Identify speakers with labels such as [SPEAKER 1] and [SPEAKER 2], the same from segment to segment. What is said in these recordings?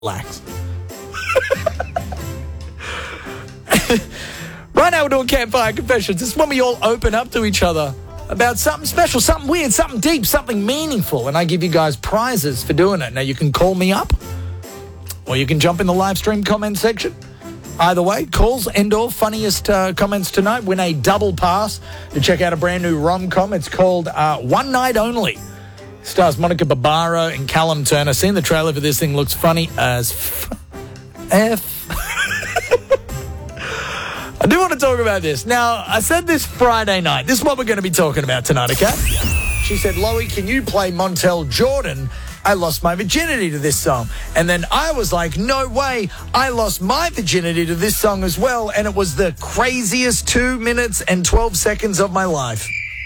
[SPEAKER 1] Relax. Right now we're doing Campfire Confessions. This is when we all open up to each other about something special, something weird, something deep, something meaningful. And I give you guys prizes for doing it. Now you can call me up or you can jump in the live stream comment section. Either way, calls and/or funniest comments tonight win a double pass to check out a brand new rom-com. It's called One Night Only. Stars Monica Barbaro and Callum Turner. Seeing the trailer for this thing looks funny as F. I do want to talk about this. Now, I said this Friday night. This is what we're going to be talking about tonight, okay? She said, Loie, can you play Montel Jordan? I lost my virginity to this song. And then I was like, no way. I lost my virginity to this song as well. And it was the craziest 2 minutes and 12 seconds of my life.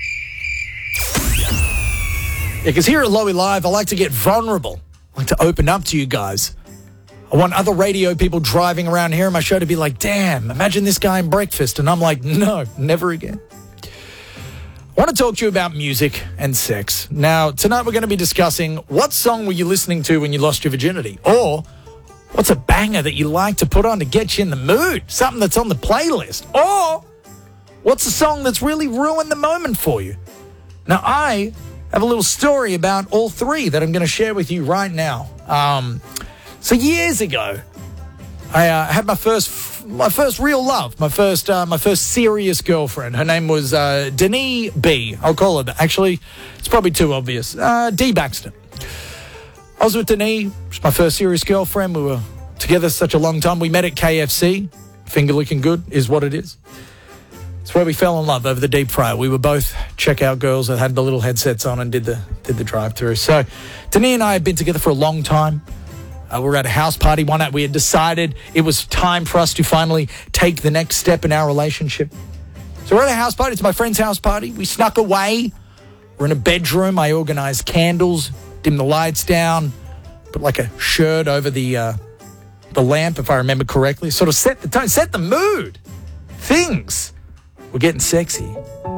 [SPEAKER 1] Yeah, because here at Loie Live, I like to get vulnerable. I like to open up to you guys. I want other radio people driving around here in my show to be like, damn, imagine this guy in Breakfast. And I'm like, no, never again. I want to talk to you about music and sex. Now, tonight we're going to be discussing what song were you listening to when you lost your virginity? Or what's a banger that you like to put on to get you in the mood? Something that's on the playlist. Or what's a song that's really ruined the moment for you? Now, I have a little story about all three that I'm going to share with you right now. So years ago, I had my first real love, my first serious girlfriend. Her name was Denise B. I'll call her that. Actually, it's probably too obvious. D. Baxter. I was with Denise. She was my first serious girlfriend. We were together such a long time. We met at KFC. Finger licking good is what it is. It's where we fell in love over the deep fryer. We were both checkout girls that had the little headsets on and did the drive-through. So Denise and I had been together for a long time. We were at a house party one night. We had decided it was time for us to finally take the next step in our relationship. So we're at a house party. It's my friend's house party. We snuck away. We're in a bedroom. I organized candles, dimmed the lights down, put like a shirt over the lamp, if I remember correctly. Sort of set the tone, set the mood. Things were getting sexy.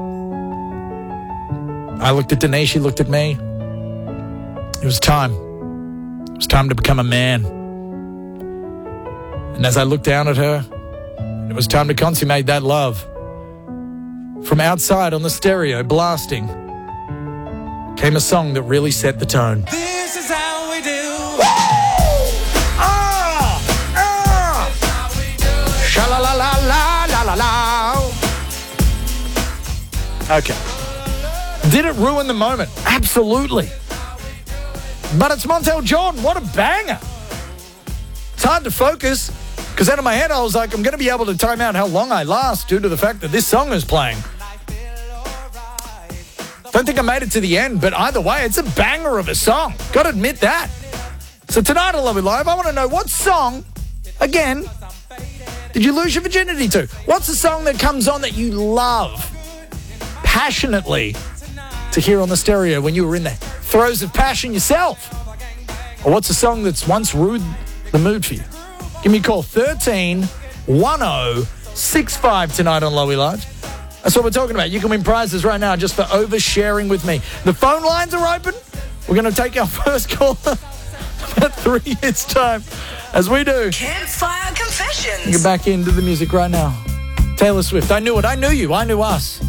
[SPEAKER 1] I looked at Denise. She looked at me. It was time. It was time to become a man. And as I looked down at her, it was time to consummate that love. From outside on the stereo, blasting, came a song that really set the tone.
[SPEAKER 2] This is how we do.
[SPEAKER 1] Sha-la-la-la-la-la-la-la. Okay. Did it ruin the moment? Absolutely. But it's Montel Jordan. What a banger. It's hard to focus because out of my head I was like, I'm going to be able to time out how long I last due to the fact that this song is playing. Don't think I made it to the end, but either way, it's a banger of a song. Got to admit that. So tonight on Loie Live, I want to know what song, again, did you lose your virginity to? What's the song that comes on that you love passionately to hear on the stereo when you were in the throes of passion yourself? Or what's a song that's once ruined the mood for you? Give me a call, 13-10-65 tonight on Loie Live. That's what we're talking about. You can win prizes right now just for oversharing with me. The phone lines are open. We're going to take our first call about 3 years' time as we do.
[SPEAKER 3] Campfire Confessions.
[SPEAKER 1] Get back into the music right now. Taylor Swift. I knew it. I knew you. I knew us.